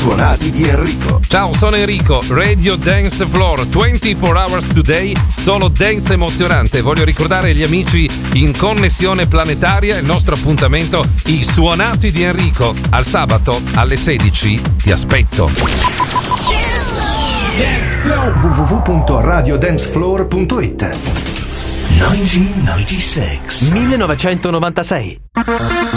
suonati di Enrico. Ciao, sono Enrico, Radio Dance Floor, 24 hours today, solo dance emozionante. Voglio ricordare agli amici in connessione planetaria il nostro appuntamento, i suonati di Enrico. Al sabato alle 16 ti aspetto. www.radiodancefloor.it 1996